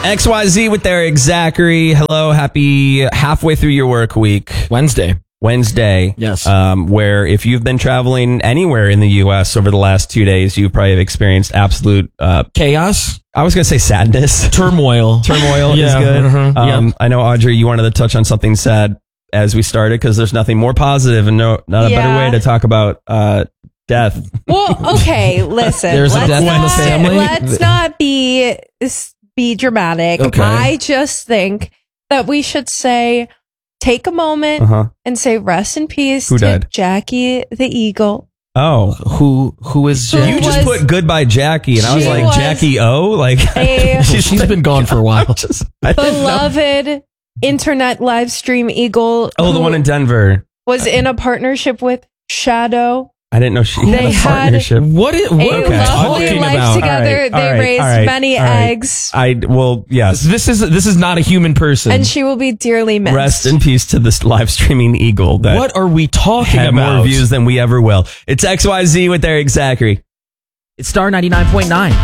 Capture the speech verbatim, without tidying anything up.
X Y Z with Eric Zachary. Hello, happy halfway through your work week. Wednesday. Wednesday. Yes. Um, where if you've been traveling anywhere in the U S over the last two days, you probably have experienced absolute uh, chaos. I was going to say sadness. Turmoil. Turmoil yeah. is good. Mm-hmm. Um, yep. I know, Audrey, you wanted to touch on something sad as we started because there's nothing more positive and no, not a Yeah. better way to talk about uh, death. Well, okay, listen. There's a let's death in the not, family? Let's not be be dramatic. Okay. I just think that we should say, take a moment Uh-huh. and say rest in peace Who to died? Jackie the Eagle. Oh. Who who is Who Jackie? You just was- put goodbye Jackie, and I was She like, was Jackie O? Like, a she's, she's been gone for a while. just, I didn't know. beloved internet live stream eagle. Oh, the who one in Denver. was in a partnership with Shadow. I didn't know she They had a had partnership. What is, what A are we lovely talking life about? together. All right, they all right, raised all right, many all right. eggs. I, well, yes. This is this is not a human person. And she will be dearly missed. Rest in peace to this live streaming eagle that what are we talking had about? more views than we ever will. It's X Y Z with Eric Zachary. It's Star ninety-nine point nine.